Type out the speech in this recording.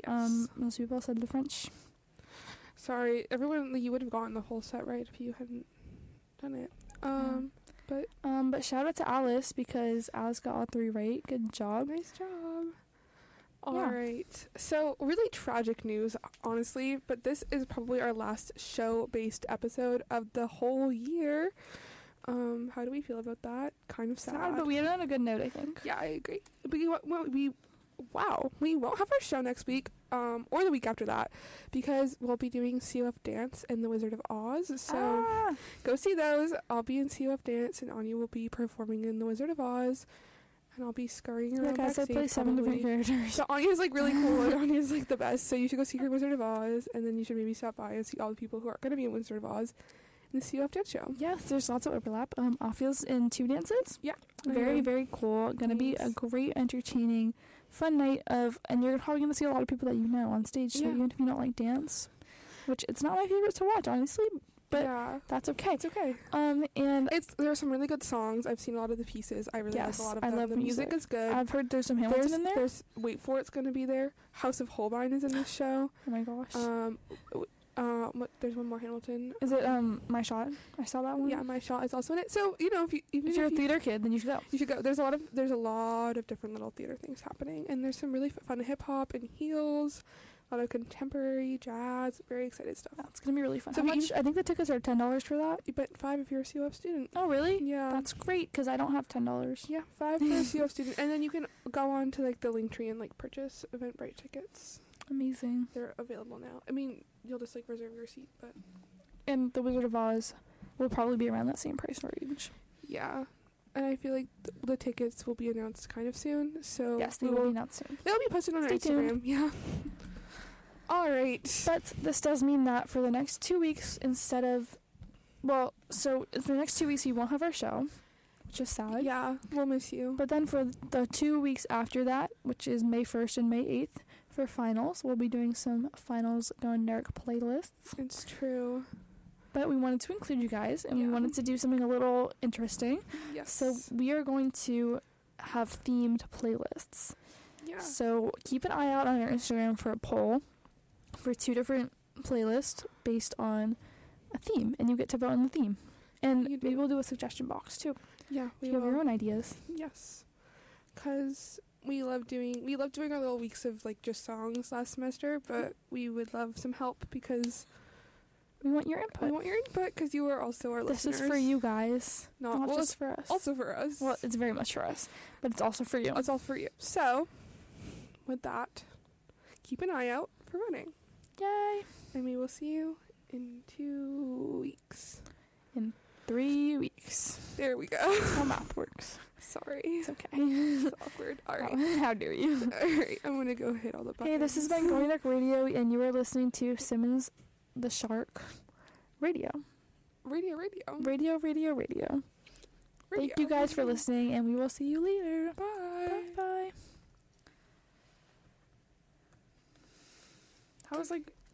Yes. Most people said the French. Sorry, everyone. You would have gotten the whole set right if you hadn't done it. But shout out to Alice because Alice got all 3 right. Good job. Nice job. All right. So, really tragic news, honestly, but this is probably our last show-based episode of the whole year. How do we feel about that? Kind of sad. But we ended on a good note, I think. Yeah, I agree. We won't have our show next week, or the week after that, because we'll be doing COF Dance and The Wizard of Oz. So go see those. I'll be in COF Dance, and Anya will be performing in The Wizard of Oz. And I'll be scurrying around backstage. I play 7 different characters. So Anya's like really cool, and Anya's like the best. So you should go see her Wizard of Oz, and then you should maybe stop by and see all the people who are going to be in Wizard of Oz in the COF Dance show. Yes, there's lots of overlap. Ophia's in 2 dances. Yeah. Very, very cool. Gonna be a great, entertaining, fun night of, and you're probably gonna see a lot of people that you know on stage. So even if you don't like dance, which it's not my favorite to watch, honestly, but that's okay. It's okay. And there are some really good songs. I've seen a lot of the pieces. I really like a lot of them. I love the music is good. I've heard there's some Hamilton in there. There's Wait For It's going to be there. House of Holbein is in this show. Oh my gosh. There's one more Hamilton. Is it My Shot? I saw that one. Yeah, My Shot is also in it. So if you're a theater kid, then you should go. You should go. There's a lot of different little theater things happening, and there's some really fun hip hop and heels. A lot of contemporary jazz, very excited stuff. That's gonna be really fun. So How much? I think the tickets are $10 for that. But $5 if you're a COF student. Oh really? Yeah. That's great because I don't have $10. Yeah, $5 for a COF student, and then you can go on to the Linktree and purchase Eventbrite tickets. Amazing. They're available now. I mean, you'll just reserve your seat, but. And The Wizard of Oz will probably be around that same price range. Yeah. And I feel like the tickets will be announced kind of soon. So yes, they will be announced soon. They'll be posted on our Instagram. Tuned. Yeah. All right. But this does mean that for the next 2 weeks, instead of, for the next 2 weeks we won't have our show, which is sad. Yeah, we'll miss you. But then for the 2 weeks after that, which is May 1st and May 8th, for finals, we'll be doing some finals Going Dark playlists. It's true. But we wanted to include you guys, and we wanted to do something a little interesting. Yes. So we are going to have themed playlists. Yeah. So keep an eye out on our Instagram for a poll for 2 different playlists based on a theme, and you get to vote on the theme. And maybe we'll do a suggestion box too. Yeah, we have your own ideas. Yes, because we love doing our little weeks of just songs last semester, but we would love some help because we want your input. We want your input because you are also our listeners. This is for you guys, not just for us. Also for us. Well, it's very much for us, but it's also for you. It's all for you. So, with that, keep an eye out for voting. Yay! And we will see you in 2 weeks. In 3 weeks. There we go. How math works. Sorry. It's okay. It's awkward. All right. How dare you? All right. I'm going to go hit all the buttons. Hey, this has been Going Dark Radio, and you are listening to Simmons the Shark Radio. Radio. Thank you guys for listening, and we will see you later. Bye. Bye. How was